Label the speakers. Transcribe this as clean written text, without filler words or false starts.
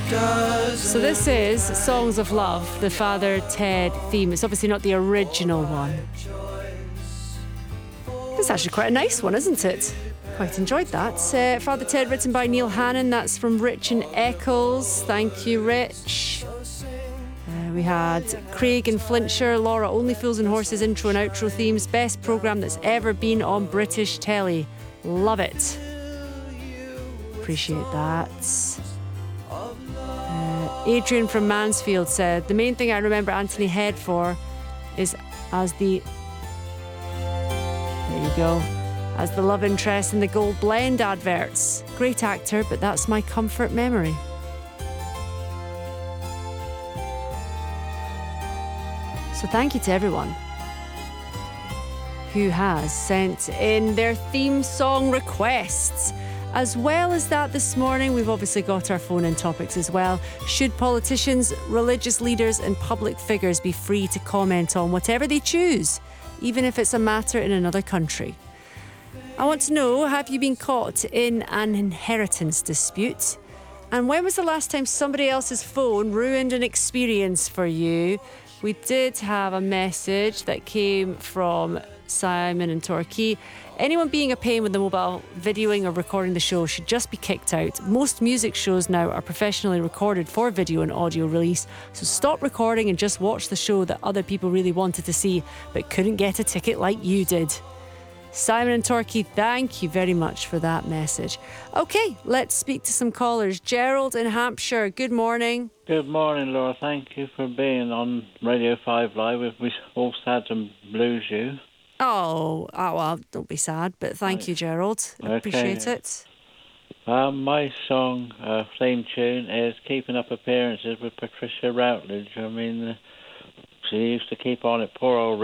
Speaker 1: So this is Songs of Love, the Father Ted theme. It's obviously not the original one. It's actually quite a nice one, isn't it? Quite enjoyed that. Father Ted, written by Neil Hannon. That's from Rich and Eccles. Thank you, Rich. We had Craig and Flintshire, Laura, Only Fools and Horses intro and outro themes. Best programme that's ever been on British telly. Love it. Appreciate that. Adrian from Mansfield said, the main thing I remember Anthony Head for is as the... There you go. As the love interest in the Gold Blend adverts. Great actor, but that's my comfort memory. So thank you to everyone who has sent in their theme song requests. As well as that, this morning, we've obviously got our phone-in topics as well. Should politicians, religious leaders and public figures be free to comment on whatever they choose, even if it's a matter in another country? I want to know, have you been caught in an inheritance dispute? And when was the last time somebody else's phone ruined an experience for you? We did have a message that came from Simon and Torquay. Anyone being a pain with the mobile videoing or recording the show should just be kicked out. Most music shows now are professionally recorded for video and audio release, so stop recording and just watch the show that other people really wanted to see but couldn't get a ticket like you did. Simon and Torquay, thank you very much for that message. OK, let's speak to some callers. Gerald in Hampshire, good morning.
Speaker 2: Good morning, Laura. Thank you for being on Radio 5 Live. We all sad to lose you.
Speaker 1: Oh, well, don't be sad, but thank you, Gerald. I appreciate it.
Speaker 2: My song theme tune is Keeping Up Appearances with Patricia Routledge. I mean, she used to keep on it, poor old